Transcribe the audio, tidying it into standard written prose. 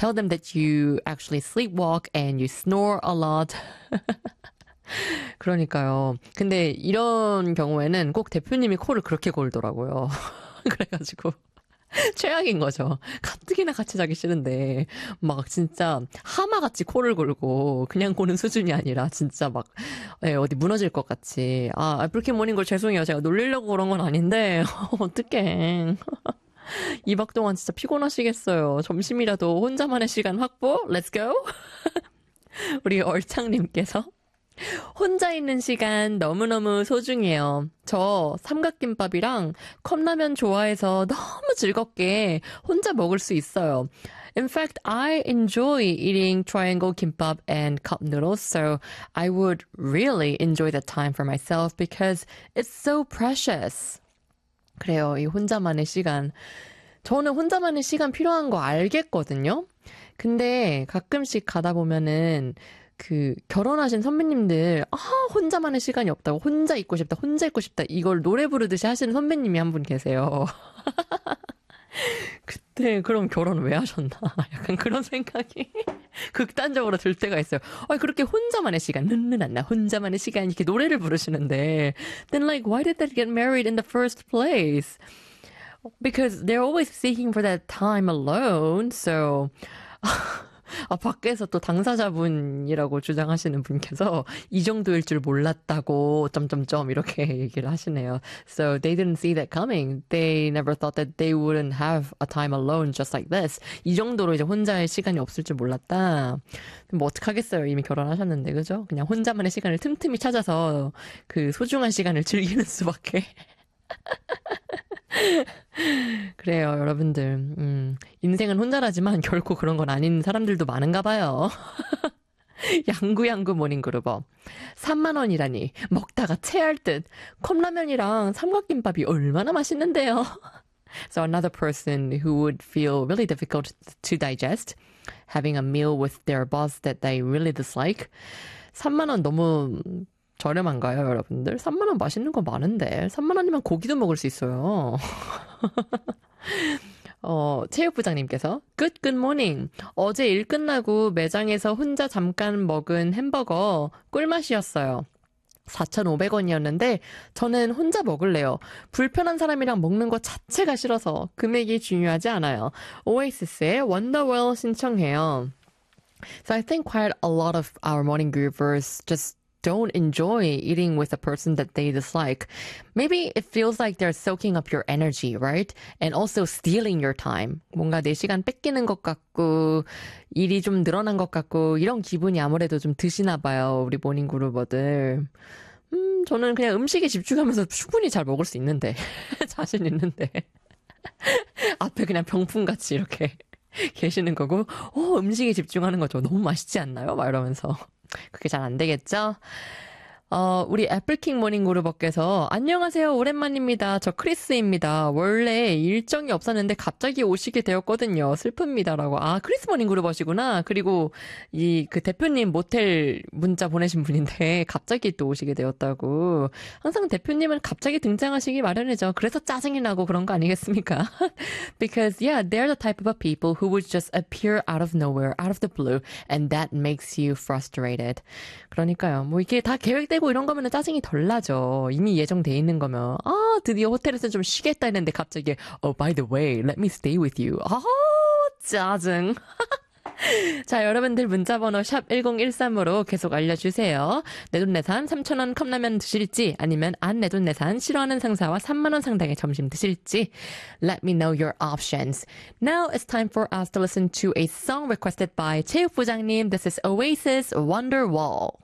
tell them that you actually sleepwalk and you snore a lot. 그러니까요. 근데 이런 경우에는 꼭 대표님이 코를 그렇게 골더라고요. 그래가지고 최악인 거죠. 가뜩이나 같이 자기 싫은데 막 진짜 하마같이 코를 골고 그냥 고는 수준이 아니라 진짜 막 어디 무너질 것 같이. 애플킴 모닝걸 죄송해요. 제가 놀리려고 그런 건 아닌데 어떡해. 2박 동안 진짜 피곤하시겠어요. 점심이라도 혼자만의 시간 확보? Let's go! 우리 얼창님께서 혼자 있는 시간 너무너무 소중해요. 저 삼각김밥이랑 컵라면 좋아해서 너무 즐겁게 혼자 먹을 수 있어요. In fact, I enjoy eating triangle kimbap and cup noodles, so I would really enjoy that time for myself because it's so precious. 그래요, 이 혼자만의 시간. 저는 혼자만의 시간 필요한 거 알겠거든요? 근데 가끔씩 가다 보면은 결혼하신 선배님들, 혼자만의 시간이 없다고, 혼자 있고 싶다, 이걸 노래 부르듯이 하시는 선배님이 한 분 계세요. 그때, 그럼 결혼을 왜 하셨나? 약간 그런 생각이 극단적으로 들 때가 있어요. 그렇게 혼자만의 시간, 나 혼자만의 시간, 이렇게 노래를 부르시는데, then like, why did they get married in the first place? Because they're always seeking for that time alone, so, 밖에서 또 당사자분이라고 주장하시는 분께서 이 정도일 줄 몰랐다고 점점점 이렇게 얘기를 하시네요. So they didn't see that coming. They never thought that they wouldn't have a time alone just like this. 이 정도로 이제 혼자의 시간이 없을 줄 몰랐다. 뭐 어떡하겠어요. 이미 결혼하셨는데 그죠? 그냥 혼자만의 시간을 틈틈이 찾아서 그 소중한 시간을 즐기는 수밖에. 그래요, 여러분들. 인생은 혼자라지만 결코 그런 건 아닌 사람들도 많은가 봐요. 양구양구 모닝그루버. 3만 원이라니 먹다가 체할 듯. 컵라면이랑 삼각김밥이 얼마나 맛있는데요. So another person who would feel really difficult to digest, having a meal with their boss that they really dislike. 3만 원 너무 저렴한가요, 여러분들? 3만 원 맛있는 거 많은데. 3만 원이면 고기도 먹을 수 있어요. 체육부장님께서 good morning. 어제 일 끝나고 매장에서 혼자 잠깐 먹은 햄버거 꿀맛이었어요. 4,500원이었는데 저는 혼자 먹을래요. 불편한 사람이랑 먹는 거 자체가 싫어서 금액이 중요하지 않아요. 오에시스의 Wonderwall 신청해요. So I think quite a lot of our morning groovers just don't enjoy eating with a person that they dislike. Maybe it feels like they're soaking up your energy, right? And also stealing your time. 뭔가 내 시간 뺏기는 것 같고 일이 좀 늘어난 것 같고 이런 기분이 아무래도 좀 드시나 봐요. 우리 모닝그루버들. 저는 그냥 음식에 집중하면서 충분히 잘 먹을 수 있는데 자신 있는데 앞에 그냥 병풍같이 이렇게 계시는 거고 음식에 집중하는 거죠. 너무 맛있지 않나요? 막 이러면서 그게 잘 안 되겠죠? 우리 애플킹 모닝그루버께서 안녕하세요. 오랜만입니다. 저 크리스입니다. 원래 일정이 없었는데 갑자기 오시게 되었거든요. 슬픕니다라고. 크리스 모닝그루버시구나. 그리고 그 대표님 모텔 문자 보내신 분인데 갑자기 또 오시게 되었다고. 항상 대표님은 갑자기 등장하시기 마련이죠. 그래서 짜증이 나고 그런 거 아니겠습니까? Because yeah, they're the type of people who would just appear out of nowhere, out of the blue, and that makes you frustrated. 그러니까요. 뭐 이게 다 계획되고 이런 거면 짜증이 덜 나죠. 이미 예정돼 있는 거면 드디어 호텔에서 좀 쉬겠다 했는데 갑자기 by the way, let me stay with you. 짜증. 자, 여러분들 문자번호 샵 1013으로 계속 알려주세요. 내돈내산 3,000원 컵라면 드실지 아니면 안 내돈내산 싫어하는 상사와 3만 원 상당의 점심 드실지 Let me know your options. Now it's time for us to listen to a song requested by 체육부장님. This is Oasis Wonderwall.